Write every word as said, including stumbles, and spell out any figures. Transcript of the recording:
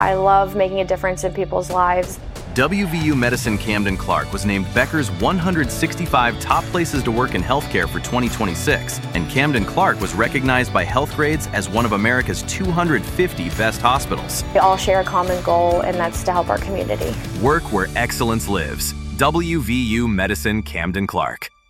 I love making a difference in people's lives. W V U Medicine Camden Clark was named Becker's one hundred sixty-five Top Places to Work in Healthcare for twenty twenty-six, and Camden Clark was recognized by Healthgrades as one of America's two hundred fifty best hospitals. We all share a common goal, and that's to help our community. Work where excellence lives. W V U Medicine Camden Clark.